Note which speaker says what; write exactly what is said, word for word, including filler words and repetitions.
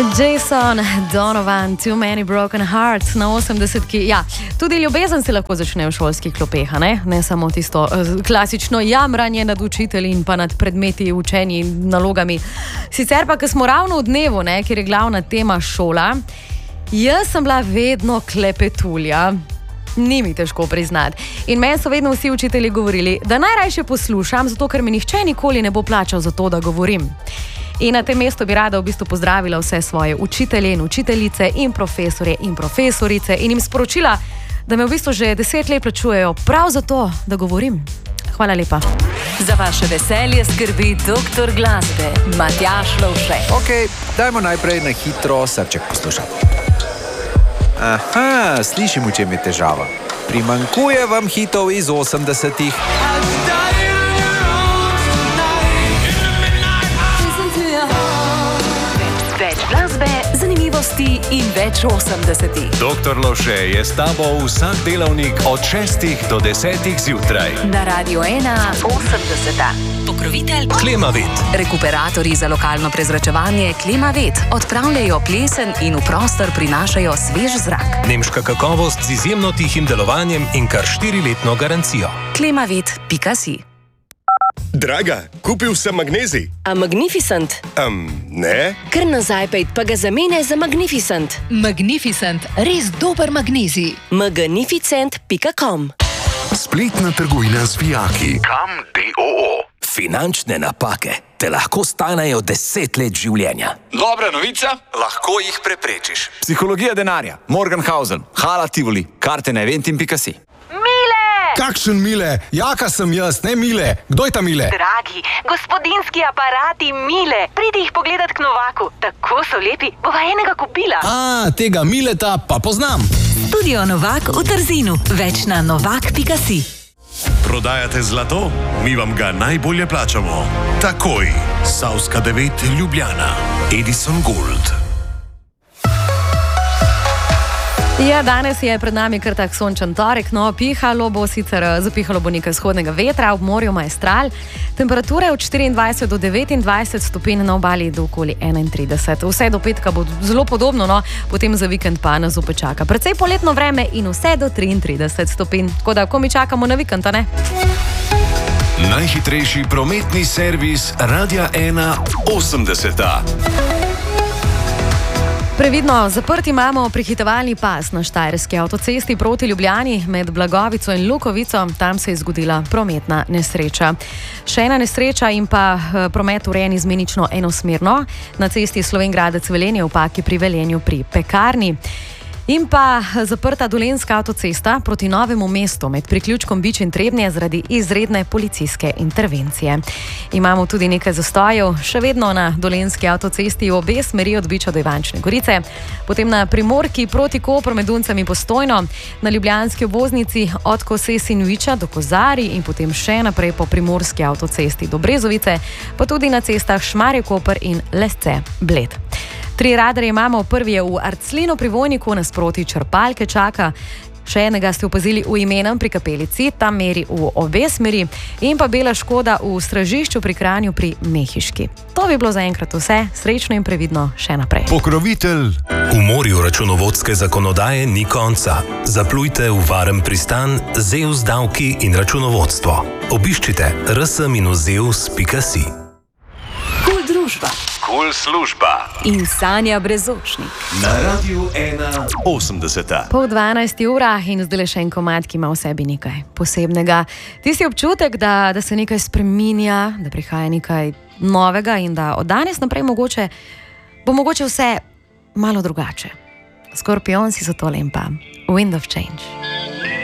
Speaker 1: Jason Donovan, Too Many Broken Hearts na osemdesetki. Ja, tudi ljubezen se lahko začne v šolskih klopeh, ne? Ne samo tisto uh, klasično jamranje nad učitelji in pa nad predmeti, učenji in nalogami. Sicer pa, ko smo ravno v dnevu, ne, kjer je glavna tema šola, jaz sem bila vedno klepetulja. Ni mi težko priznati. In meni so vedno vsi učitelji govorili, da najrajše poslušam, zato ker mi nihče nikoli ne bo plačal za to, da govorim. In na tem mestu bi rada v bistvu pozdravila vse svoje učitelje in učiteljice in profesorje in profesorice in jim sporočila, da me v bistvu že deset let plačujejo prav za to, da govorim. Hvala lepa.
Speaker 2: Za vaše veselje skrbi doktor glasbe Matjaž Lovšek.
Speaker 3: Ok, dajmo najprej na hitro srček poslušati. Aha, slišim, v čem je težava. Primanjkuje vam hitov iz osemdesetih.
Speaker 2: Več glasbe, zanimivosti in več osemdesetih.
Speaker 4: doktor Lovše je s tabo vsak delavnik od šestih do desetih zjutraj.
Speaker 2: Na Radio ena osemdeseta. Pokrovitelj
Speaker 4: Klimavet.
Speaker 2: Rekuperatorji za lokalno prezračevanje Klimavet odpravljajo plesen in v prostor prinašajo svež zrak.
Speaker 4: Nemška kakovost z izjemno tihim delovanjem in kar štiriletno garancijo.
Speaker 2: klimavet pika si.
Speaker 5: Draga, kupil sem magnezij.
Speaker 6: A Magnificent?
Speaker 5: Um, ne?
Speaker 6: Kar nazaj pejt, pa ga zamene za Magnificent.
Speaker 7: Magnificent, res dober magnezij.
Speaker 6: magnificent pika com.
Speaker 8: Spletna trgovina z vijaki.
Speaker 9: Kam D O O.
Speaker 10: Finančne napake te lahko stanejo deset let življenja.
Speaker 9: Dobra novica?
Speaker 3: Lahko jih preprečiš. Psihologija denarja, Morgenhausen, Hala Tivoli, karte na eventim pika si.
Speaker 11: Kakšen Mile? Jaka sem jaz, ne Mile. Kdo je ta Mile?
Speaker 12: Dragi, gospodinski aparati Mile. Pridi jih pogledat k Novaku. Tako so lepi, bova enega kupila.
Speaker 11: A, tega Mileta pa poznam.
Speaker 2: Studio Novak v Trzinu. Več na novak pika si.
Speaker 5: Prodajate zlato? Mi vam ga najbolje plačamo. Takoj. Savska devet Ljubljana. Edison Gold.
Speaker 1: Ja, danes je pred nami kar tak sončen torek, no, pihalo bo sicer, zapihalo bo nekaj vzhodnega vetra, ob morju maestral, temperature od štiriindvajset do devetindvajset stopinj, na obali do okoli enaintrideset. Vse do petka bo zelo podobno, no, potem za vikend pa nas zopet čaka precej poletno vreme in vse do triintrideset stopinj. Tako da, ko mi čakamo na vikend, a ne?
Speaker 4: Najhitrejši prometni servis Radia ena osemdeseta.
Speaker 1: Previdno, zaprt imamo prehitevalni pas na Štajerski avtocesti proti Ljubljani med Blagovico in Lukovico. Tam se je zgodila prometna nesreča. Še ena nesreča in pa promet urejen izmenično enosmerno na cesti Slovenj Gradec-Velenje v Paki pri Velenju pri Pekarni. In pa zaprta Dolenjska avtocesta proti Novemu mestu med priključkom Bič in Trebnje zaradi izredne policijske intervencije. Imamo tudi nekaj zastojev, še vedno na Dolenjski avtocesti v obe smeri od Biča do Ivančne Gorice, potem na Primorki proti Kopru med Duncem in Postojno, na Ljubljanski obvoznici od Koses in Viča do Kozari in potem še naprej po Primorski avtocesti do Brezovice, pa tudi na cestah Šmarje-Koper in Lesce-Bled. Tri radarje imamo, prvi je v Arclinu pri Vojniku, nasproti črpalke čaka. Še enega ste opazili v Imenem pri Kapelici, tam meri v obe smeri, in pa bela škoda v Stražišču pri Kranju pri Mehiški. To bi bilo zaenkrat vse, srečno in previdno še naprej.
Speaker 4: Pokrovitelj. V morju računovodske zakonodaje ni konca. Zaplujte v varen pristan Zeus davki in računovodstvo. Obiščite r s minus zeus pika si.
Speaker 2: Kul družba.
Speaker 9: Kul služba.
Speaker 2: In Sanja Brezočnik.
Speaker 4: Na Radiu ena osemdeseta.
Speaker 1: Pol dvanajsti ura in zdaj le še en komad, ki ima v sebi nekaj posebnega. Tisti občutek, da, da se nekaj spreminja, da prihaja nekaj novega in da od danes naprej mogoče, bo mogoče vse malo drugače. Skorpion si so tole in pa Wind of Change.